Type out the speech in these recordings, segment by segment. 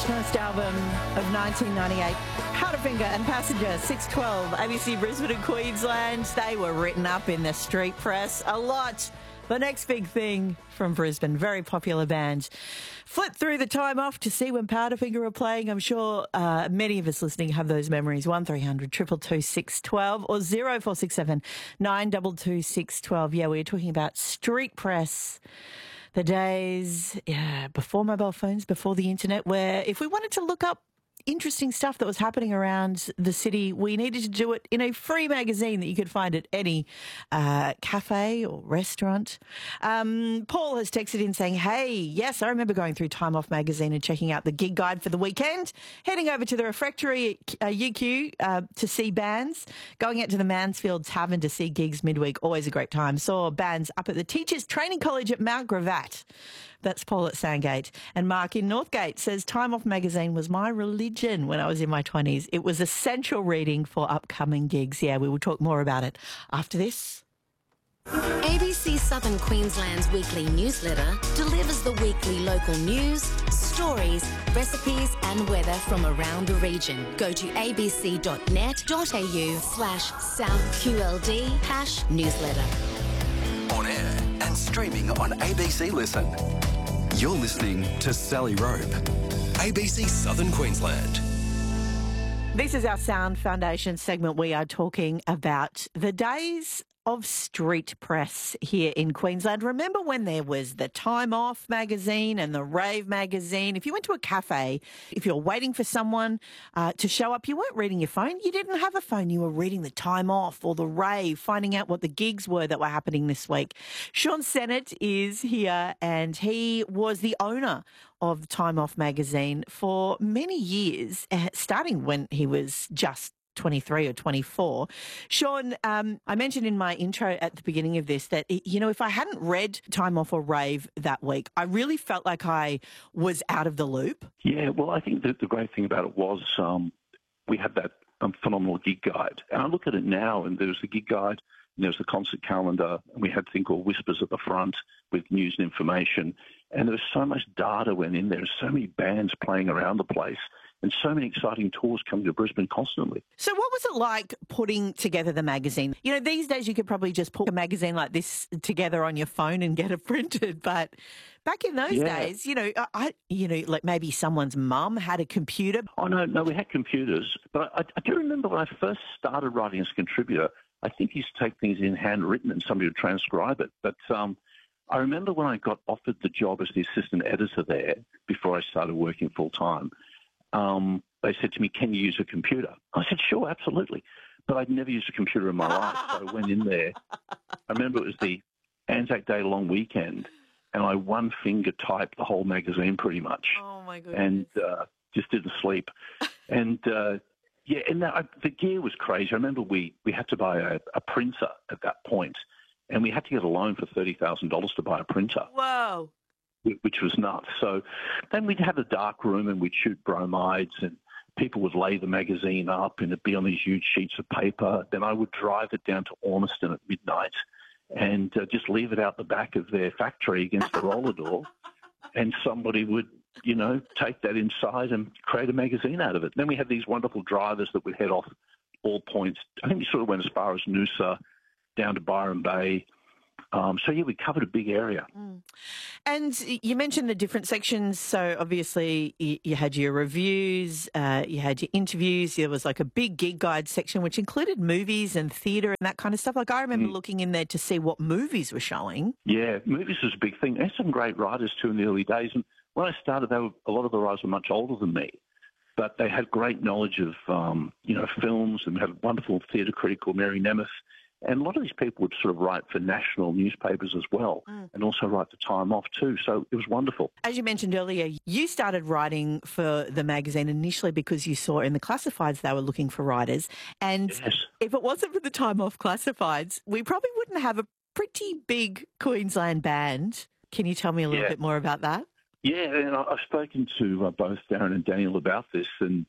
first album of 1998. Powderfinger and Passenger, 612, ABC Brisbane and Queensland. They were written up in the street press a lot. The next big thing from Brisbane, very popular band. Flip through the time off to see when Powderfinger were playing. I'm sure many of us listening have those memories. 1300 222 612 or 0467 922 612. Yeah, we were talking about street press. The days before mobile phones, before the internet, where if we wanted to look up interesting stuff that was happening around the city, we needed to do it in a free magazine that you could find at any cafe or restaurant. Paul has texted in saying, hey, yes, I remember going through Time Off magazine and checking out the gig guide for the weekend, heading over to the Refectory UQ to see bands, going out to the Mansfield Tavern to see gigs midweek, always a great time. Saw bands up at the Teachers Training College at Mount Gravatt. That's Paul at Sandgate. And Mark in Northgate says, Time Off magazine was my religion when I was in my 20s. It was essential reading for upcoming gigs. Yeah, we will talk more about it after this. ABC Southern Queensland's weekly newsletter delivers the weekly local news, stories, recipes and weather from around the region. Go to abc.net.au/SouthQLD #newsletter. On air and streaming on ABC Listen. You're listening to Sally Rope, ABC Southern Queensland. This is our Sound Foundation segment. We are talking about the days of street press here in Queensland. Remember when there was the Time Off magazine and the Rave magazine? If you went to a cafe, if you're waiting for someone to show up, you weren't reading your phone. You didn't have a phone. You were reading the Time Off or the Rave, finding out what the gigs were that were happening this week. Sean Sennett is here, and he was the owner of Time Off magazine for many years, starting when he was just 23 or 24. Sean, I mentioned in my intro at the beginning of this that, you know, if I hadn't read Time Off or Rave that week, I really felt like I was out of the loop. Yeah, well, I think that the great thing about it was we had that phenomenal gig guide. And I look at it now, and there was the gig guide, and there was the concert calendar, and we had a thing called Whispers at the front with news and information. And there was so much data went in there, so many bands playing around the place, and so many exciting tours coming to Brisbane constantly. So what was it like putting together the magazine? You know, these days you could probably just put a magazine like this together on your phone and get it printed. But back in those days, like maybe someone's mum had a computer. Oh, no, we had computers. But I do remember when I first started writing as a contributor, I think he used to take things in handwritten and somebody would transcribe it. But I remember when I got offered the job as the assistant editor there, before I started working full-time, they said to me, can you use a computer? I said, sure, absolutely. But I'd never used a computer in my life. So I went in there. I remember it was the Anzac Day long weekend, and I one finger typed the whole magazine pretty much. Oh, my goodness. And just didn't sleep. And, the gear was crazy. I remember we had to buy a printer at that point, and we had to get a loan for $30,000 to buy a printer. Whoa. Which was nuts. So then we'd have a dark room and we'd shoot bromides, and people would lay the magazine up and it'd be on these huge sheets of paper. Then I would drive it down to Ormiston at midnight and just leave it out the back of their factory against the roller door, and somebody would, take that inside and create a magazine out of it. Then we had these wonderful drivers that would head off all points. I think we sort of went as far as Noosa, down to Byron Bay. We covered a big area. Mm. And you mentioned the different sections. So obviously you had your reviews, you had your interviews. There was like a big gig guide section, which included movies and theatre and that kind of stuff. Like I remember looking in there to see what movies were showing. Yeah, movies was a big thing. There's some great writers too in the early days. And when I started, a lot of the writers were much older than me, but they had great knowledge of, films, and we had a wonderful theatre critic called Mary Nemeth. And a lot of these people would sort of write for national newspapers as well, and also write the Time Off too. So it was wonderful. As you mentioned earlier, you started writing for the magazine initially because you saw in the classifieds they were looking for writers. And if it wasn't for the Time Off classifieds, we probably wouldn't have a pretty big Queensland band. Can you tell me a little bit more about that? Yeah, and I've spoken to both Darren and Daniel about this. And,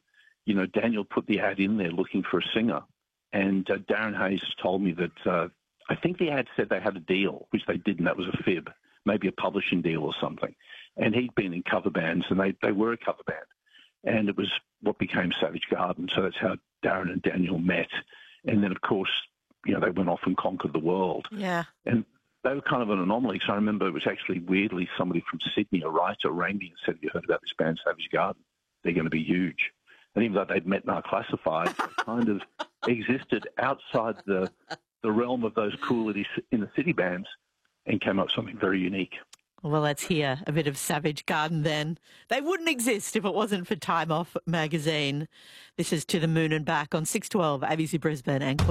Daniel put the ad in there looking for a singer. And Darren Hayes told me that I think the ad said they had a deal, which they didn't. That was a fib, maybe a publishing deal or something. And he'd been in cover bands, and they were a cover band. And it was what became Savage Garden. So that's how Darren and Daniel met. And then, of course, they went off and conquered the world. Yeah. And they were kind of an anomaly. So I remember it was actually weirdly somebody from Sydney, a writer, rang me and said, "Have you heard about this band, Savage Garden? They're going to be huge." And even though they'd met in our classifieds, they kind of existed outside the realm of those cool in the city bands and came up with something very unique. Well, let's hear a bit of Savage Garden then. They wouldn't exist if it wasn't for Time Off magazine. This is To the Moon and Back on 612 ABC Brisbane and